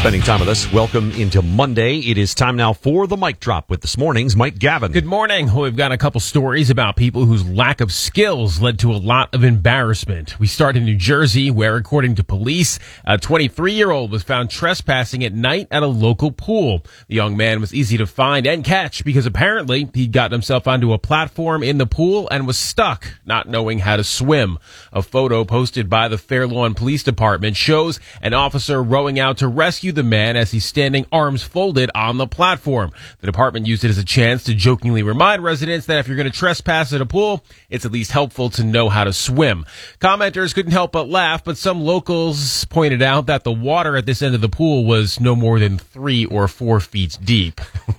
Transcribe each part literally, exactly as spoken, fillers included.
spending time with us. Welcome into Monday. It is time now for the Mic Drop with this morning's Mike Gavin. Good morning. Well, we've got a couple stories about people whose lack of skills led to a lot of embarrassment. We start in New Jersey, where, according to police, a twenty-three-year-old was found trespassing at night at a local pool. The young man was easy to find and catch because apparently he'd gotten himself onto a platform in the pool and was stuck, not knowing how to swim. A photo posted by the Fair Lawn Police Department shows an officer rowing out to rescue the man as he's standing arms folded on the platform. The department used it as a chance to jokingly remind residents that if you're going to trespass at a pool, it's at least helpful to know how to swim. Commenters couldn't help but laugh, but some locals pointed out that the water at this end of the pool was no more than three or four feet deep.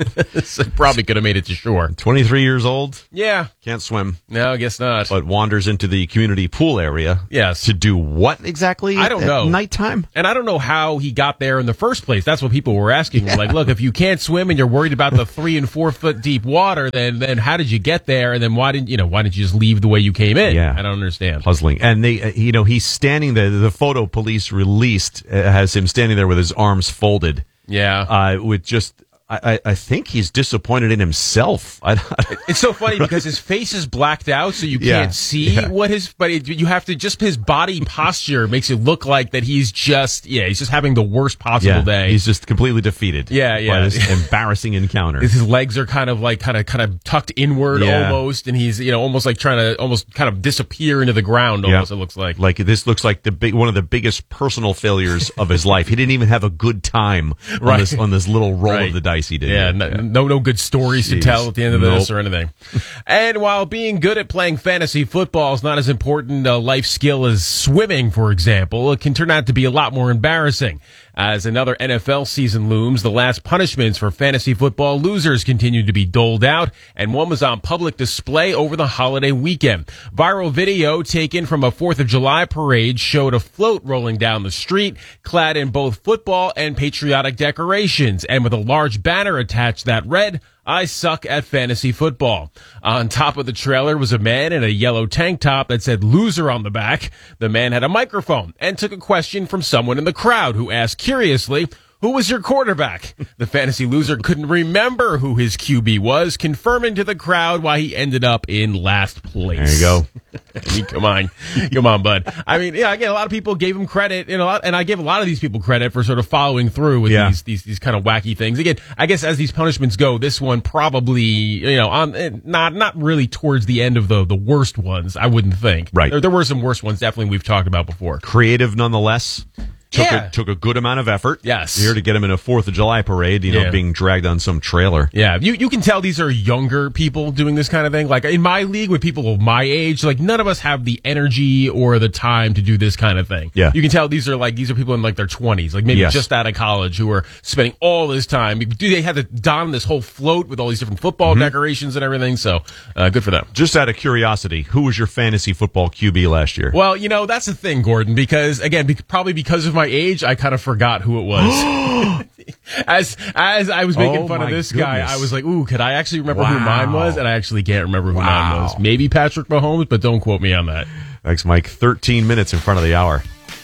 So probably could have made it to shore. twenty-three years old? Yeah. Can't swim. No, I guess not. But wanders into the community pool area. Yes. To do what exactly? I don't at know. Nighttime? And I don't know how he got there in the first place. That's what people were asking. Yeah. Like, look, if you can't swim and you're worried about the three and four foot deep water, then then how did you get there? And then why didn't you know why didn't you just leave the way you came in? Yeah. I don't understand. Puzzling. And they, uh, you know, he's standing there. The photo police released uh, has him standing there with his arms folded. Yeah. Uh, with just. I, I think he's disappointed in himself. I, it's so funny because his face is blacked out, so you yeah, can't see yeah. what his. But it, you have to just his body posture makes it look like that he's just yeah he's just having the worst possible yeah, day. He's just completely defeated. Yeah, yeah. By this embarrassing encounter. His legs are kind of like kind of kind of tucked inward yeah. almost, and he's you know almost like trying to almost kind of disappear into the ground. Almost yeah. It looks like like this looks like the big one of the biggest personal failures of his life. He didn't even have a good time on right. this on this little roll right. of the dice he did. Yeah. No, yeah. no, no good stories Jeez. to tell at the end of nope. this or anything. And while being good at playing fantasy football is not as important a life skill as swimming, for example, it can turn out to be a lot more embarrassing. As another N F L season looms, the last punishments for fantasy football losers continue to be doled out, and one was on public display over the holiday weekend. Viral video taken from a fourth of July parade showed a float rolling down the street, clad in both football and patriotic decorations, and with a large banner attached that read, "I suck at fantasy football." On top of the trailer was a man in a yellow tank top that said loser on the back. The man had a microphone and took a question from someone in the crowd who asked curiously, "Who was your quarterback?" The fantasy loser couldn't remember who his Q B was, confirming to the crowd why he ended up in last place. There you go. I mean, come on. Come on, bud. I mean, yeah, again, a lot of people gave him credit, and a lot, and I give a lot of these people credit for sort of following through with yeah. these, these, these kind of wacky things. Again, I guess as these punishments go, this one probably, you know, on, not, not really towards the end of the, the worst ones, I wouldn't think. Right. There, there were some worse ones, definitely, we've talked about before. Creative nonetheless. Took, yeah. a, took a good amount of effort. Yes. Here to get him in a fourth of July parade, you know, yeah. being dragged on some trailer. Yeah. You you can tell these are younger people doing this kind of thing. Like in my league with people of my age, like none of us have the energy or the time to do this kind of thing. Yeah. You can tell these are like, these are people in like their twenties, like maybe yes. just out of college who are spending all this time. Do they have to don this whole float with all these different football mm-hmm. decorations and everything? So, uh, good for them. Just out of curiosity, who was your fantasy football Q B last year? Well, you know, that's the thing, Gordon, because again, be- probably because of my age, I kind of forgot who it was. as as I was making oh fun of this goodness. guy, I was like, ooh, could I actually remember wow. who mine was? And I actually can't remember who wow. mine was. Maybe Patrick Mahomes, but don't quote me on that. Thanks, Mike. thirteen minutes in front of the hour.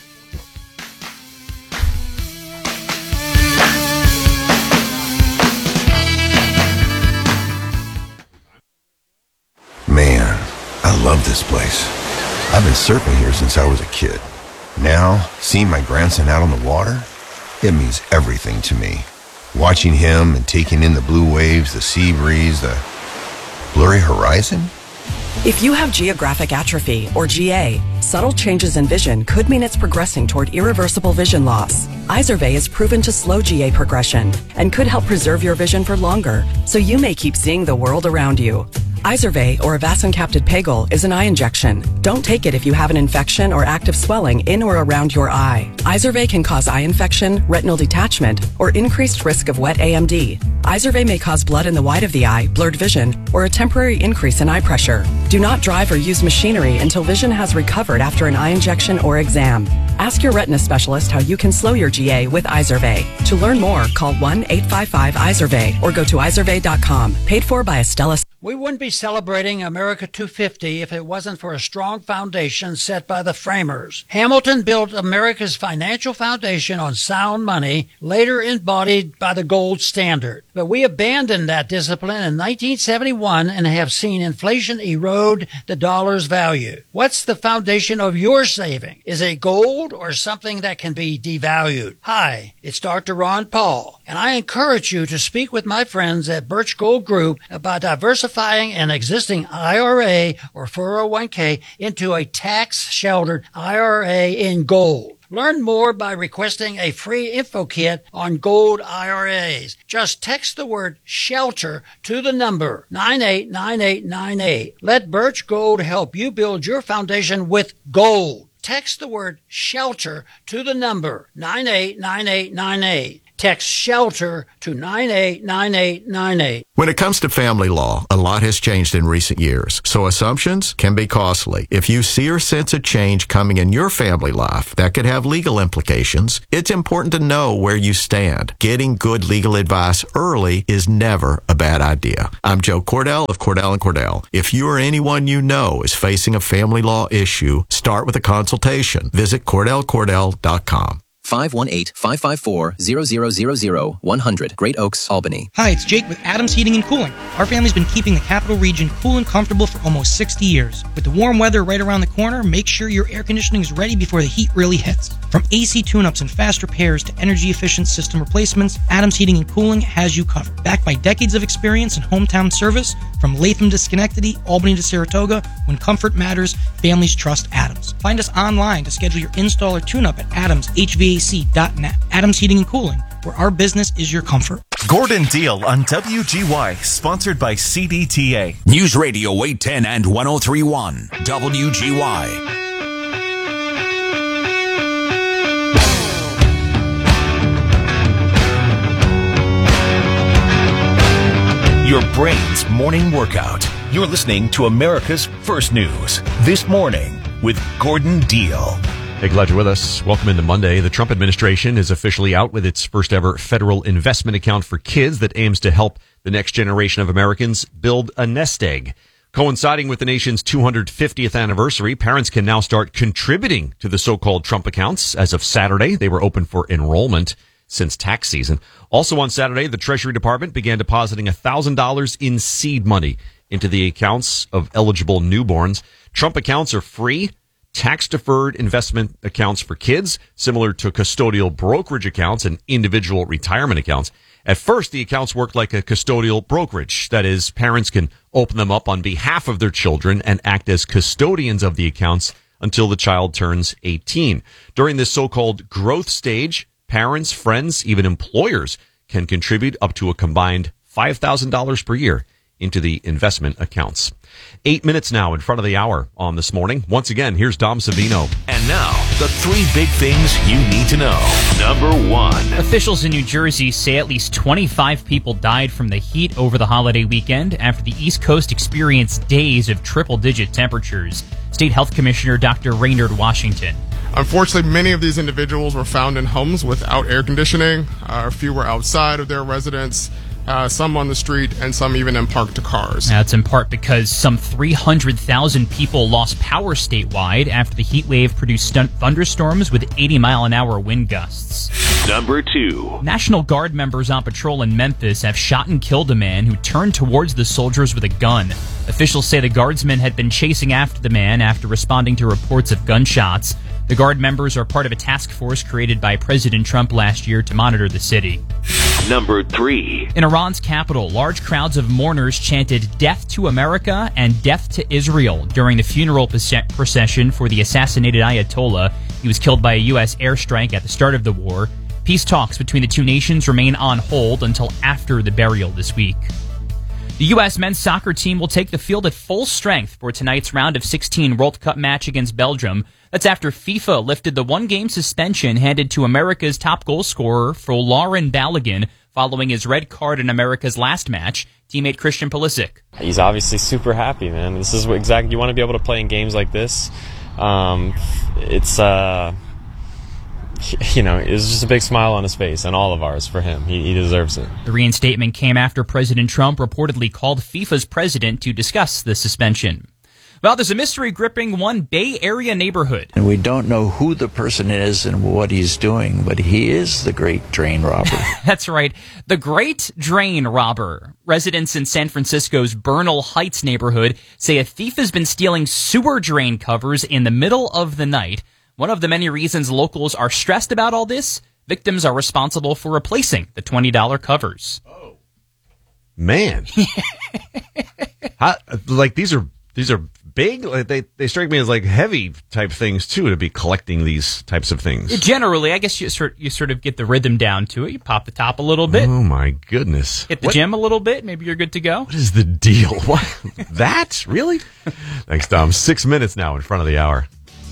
Man, I love this place. I've been surfing here since I was a kid. Now, seeing my grandson out on the water, it means everything to me. Watching him and taking in the blue waves, the sea breeze, the blurry horizon. If you have geographic atrophy, or G A, subtle changes in vision could mean it's progressing toward irreversible vision loss. Izervay is proven to slow G A progression and could help preserve your vision for longer, so you may keep seeing the world around you. Izervay, or avacincaptad pegol, is an eye injection. Don't take it if you have an infection or active swelling in or around your eye. Izervay can cause eye infection, retinal detachment, or increased risk of wet A M D. Izervay may cause blood in the white of the eye, blurred vision, or a temporary increase in eye pressure. Do not drive or use machinery until vision has recovered after an eye injection or exam. Ask your retina specialist how you can slow your G A with Izervay. To learn more, call one eight five five Izervay or go to izervay dot com. Paid for by Astellas. We wouldn't be celebrating America two fifty if it wasn't for a strong foundation set by the framers. Hamilton built America's financial foundation on sound money, later embodied by the gold standard. But we abandoned that discipline in nineteen seventy-one and have seen inflation erode the dollar's value. What's the foundation of your saving? Is it gold or something that can be devalued? Hi, it's Doctor Ron Paul, and I encourage you to speak with my friends at Birch Gold Group about diversifying an existing I R A or four oh one k into a tax-sheltered I R A in gold. Learn more by requesting a free info kit on gold I R As. Just text the word SHELTER to the number nine eight nine eight nine eight. Let Birch Gold help you build your foundation with gold. Text the word SHELTER to the number nine eight nine eight nine eight. Text SHELTER to nine eight nine eight nine eight. When it comes to family law, a lot has changed in recent years, so assumptions can be costly. If you see or sense a change coming in your family life that could have legal implications, it's important to know where you stand. Getting good legal advice early is never a bad idea. I'm Joe Cordell of Cordell and Cordell. If you or anyone you know is facing a family law issue, start with a consultation. Visit Cordell Cordell dot com. five one eight, five five four, zero zero zero zero, one hundred, Great Oaks, Albany. Hi, it's Jake with Adams Heating and Cooling. Our family's been keeping the capital region cool and comfortable for almost sixty years. With the warm weather right around the corner, make sure your air conditioning is ready before the heat really hits. From A C tune-ups and fast repairs to energy-efficient system replacements, Adams Heating and Cooling has you covered. Backed by decades of experience and hometown service, from Latham to Schenectady, Albany to Saratoga, when comfort matters, families trust Adams. Find us online to schedule your install or tune-up at adams h v a c dot net. Adams Heating and Cooling, where our business is your comfort. Gordon Deal on W G Y, sponsored by C D T A. News Radio eight ten and one oh three point one, W G Y. Your brain's morning workout. You're listening to America's First News This Morning with Gordon Deal. Hey, glad you're with us. Welcome into Monday. The Trump administration is officially out with its first ever federal investment account for kids that aims to help the next generation of Americans build a nest egg. Coinciding with the nation's two hundred fiftieth anniversary, parents can now start contributing to the so-called Trump accounts. As of Saturday, they were open for enrollment since tax season. Also on Saturday, the Treasury Department began depositing one thousand dollars in seed money into the accounts of eligible newborns. Trump accounts are free, tax-deferred investment accounts for kids, similar to custodial brokerage accounts and individual retirement accounts. At first, the accounts work like a custodial brokerage. That is, parents can open them up on behalf of their children and act as custodians of the accounts until the child turns eighteen. During this so-called growth stage, parents, friends, even employers can contribute up to a combined five thousand dollars per year into the investment accounts. Eight minutes now in front of the hour on This Morning. Once again, here's Dom Savino. And now, the three big things you need to know. Number one. Officials in New Jersey say at least twenty-five people died from the heat over the holiday weekend after the East Coast experienced days of triple-digit temperatures. State Health Commissioner Doctor Raynard Washington. Unfortunately, many of these individuals were found in homes without air conditioning. Uh, a few were outside of their residence, uh, some on the street, and some even in parked cars. That's in part because some three hundred thousand people lost power statewide after the heat wave produced thunderstorms with eighty mile an hour wind gusts. Number two. National Guard members on patrol in Memphis have shot and killed a man who turned towards the soldiers with a gun. Officials say the guardsmen had been chasing after the man after responding to reports of gunshots. The Guard members are part of a task force created by President Trump last year to monitor the city. Number three. In Iran's capital, large crowds of mourners chanted "Death to America" and "Death to Israel" during the funeral procession for the assassinated Ayatollah. He was killed by a U S airstrike at the start of the war. Peace talks between the two nations remain on hold until after the burial this week. The U S men's soccer team will take the field at full strength for tonight's round of sixteen World Cup match against Belgium. That's after FIFA lifted the one-game suspension handed to America's top goal scorer for Lauren Balogun following his red card in America's last match. Teammate Christian Pulisic. He's obviously super happy, man. This is what exactly you want to be able to play in games like this. Um, it's uh, you know, it was just a big smile on his face, and all of ours for him. He, he deserves it. The reinstatement came after President Trump reportedly called FIFA's president to discuss the suspension. Well, there's a mystery gripping one Bay Area neighborhood. And we don't know who the person is and what he's doing, but he is the great drain robber. That's right. The Great Drain Robber. Residents in San Francisco's Bernal Heights neighborhood say a thief has been stealing sewer drain covers in the middle of the night. One of the many reasons locals are stressed about all this, victims are responsible for replacing the twenty dollars covers. Oh. Man. How, like, these are these are big? Like, they, they strike me as, like, heavy type things, too, to be collecting these types of things. Generally, I guess you sort, you sort of get the rhythm down to it. You pop the top a little bit. Oh, my goodness. Hit the what, gym a little bit. Maybe you're good to go. What is the deal? What? That? Really? Thanks, Tom. Six minutes now in front of the hour.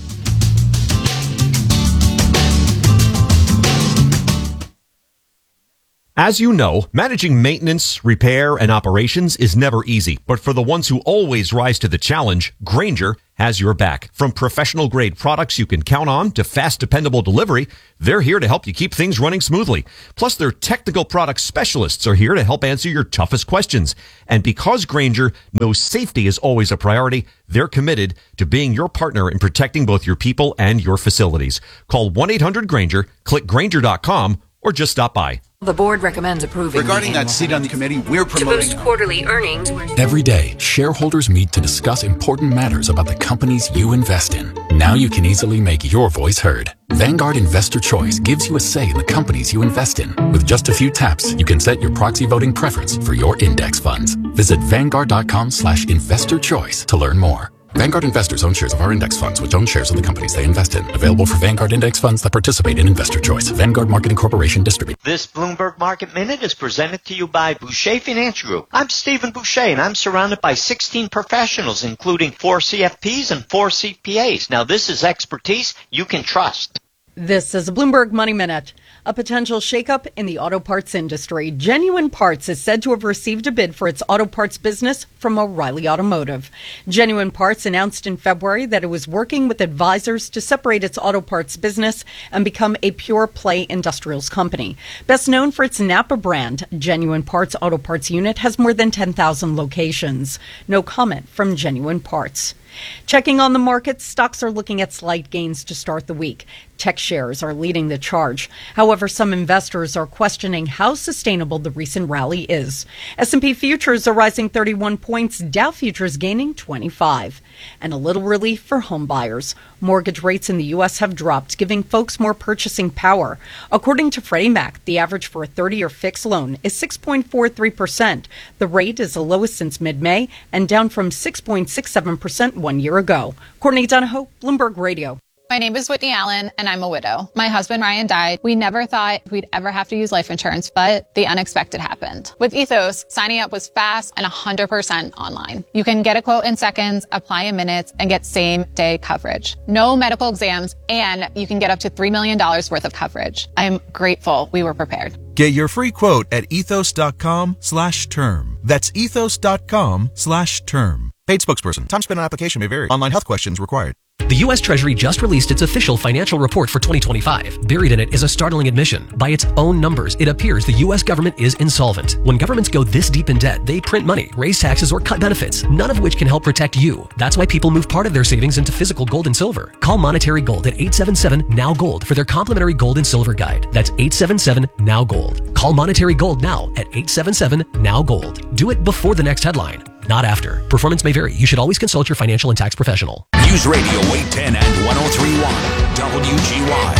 As you know, managing maintenance, repair, and operations is never easy. But for the ones who always rise to the challenge, Grainger has your back. From professional-grade products you can count on to fast, dependable delivery, they're here to help you keep things running smoothly. Plus, their technical product specialists are here to help answer your toughest questions. And because Grainger knows safety is always a priority, they're committed to being your partner in protecting both your people and your facilities. Call one eight hundred Grainger, click Grainger dot com, or just stop by. The board recommends approving. Regarding that seat on the committee, we're promoting. To boost quarterly earnings. Every day, shareholders meet to discuss important matters about the companies you invest in. Now you can easily make your voice heard. Vanguard Investor Choice gives you a say in the companies you invest in. With just a few taps, you can set your proxy voting preference for your index funds. Visit Vanguard.com slash investor choice to learn more. Vanguard investors own shares of our index funds, which own shares of the companies they invest in. Available for Vanguard index funds that participate in Investor Choice. Vanguard Marketing Corporation distribute. This Bloomberg Market Minute is presented to you by Boucher Financial Group. I'm Stephen Boucher, and I'm surrounded by sixteen professionals, including four C F Ps and four C P As. Now, this is expertise you can trust. This is a Bloomberg Money Minute. A potential shakeup in the auto parts industry. Genuine Parts is said to have received a bid for its auto parts business from O'Reilly Automotive. Genuine Parts announced in February that it was working with advisors to separate its auto parts business and become a pure play industrials company. Best known for its Napa brand, Genuine Parts Auto Parts unit has more than ten thousand locations. No comment from Genuine Parts. Checking on the markets, stocks are looking at slight gains to start the week. Tech shares are leading the charge. However, some investors are questioning how sustainable the recent rally is. S and P futures are rising thirty-one points, Dow futures gaining twenty-five. And a little relief for home buyers. Mortgage rates in the U S have dropped, giving folks more purchasing power. According to Freddie Mac, the average for a thirty-year fixed loan is six point four three percent. The rate is the lowest since mid-May and down from six point six seven percent one year ago. Courtney Donahoe, Bloomberg Radio. My name is Whitney Allen, and I'm a widow. My husband, Ryan, died. We never thought we'd ever have to use life insurance, but the unexpected happened. With Ethos, signing up was fast and one hundred percent online. You can get a quote in seconds, apply in minutes, and get same-day coverage. No medical exams, and you can get up to three million dollars worth of coverage. I'm grateful we were prepared. Get your free quote at ethos.com slash term. That's ethos.com slash term. Paid spokesperson. Time spent on application may vary. Online health questions required. The U S Treasury just released its official financial report for twenty twenty-five. Buried in it is a startling admission. By its own numbers, it appears the U S government is insolvent. When governments go this deep in debt, they print money, raise taxes, or cut benefits, none of which can help protect you. That's why people move part of their savings into physical gold and silver. Call Monetary Gold at eight seven seven, N O W Gold for their complimentary gold and silver guide. That's eight seven seven, N O W Gold. Call Monetary Gold now at eight seven seven, N O W Gold. Do it before the next headline, not after. Performance may vary. You should always consult your financial and tax professional. News Radio eight ten and one oh three point one W G Y.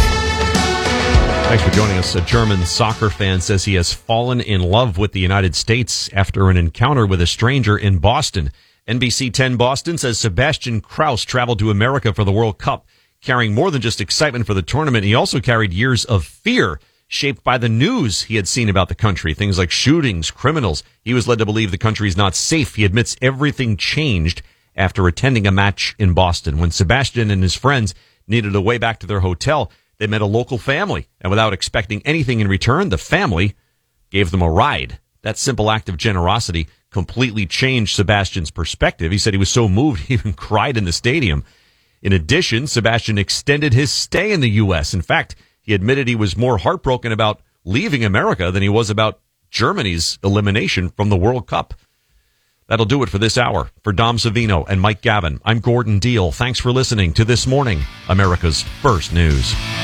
Thanks for joining us. A German soccer fan says he has fallen in love with the United States after an encounter with a stranger in Boston. N B C ten Boston says Sebastian Krause traveled to America for the World Cup, carrying more than just excitement for the tournament. He also carried years of fear shaped by the news he had seen about the country, things like shootings, criminals. He was led to believe the country is not safe. He admits everything changed after attending a match in Boston. When Sebastian and his friends needed a way back to their hotel, they met a local family, and without expecting anything in return, the family gave them a ride. That simple act of generosity completely changed Sebastian's perspective. He said he was so moved he even cried in the stadium. In addition, Sebastian extended his stay in the U S. In fact, he He admitted he was more heartbroken about leaving America than he was about Germany's elimination from the World Cup. That'll do it for this hour. For Dom Savino and Mike Gavin, I'm Gordon Deal. Thanks for listening to This Morning, America's First News.